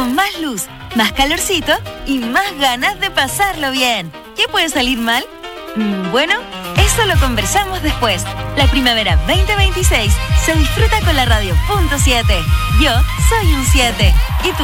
con más luz, más calorcito y más ganas de pasarlo bien. ¿Qué puede salir mal? Bueno, eso lo conversamos después. La primavera 2026 se disfruta con la radio .7. Yo soy un 7. ¿Y tú?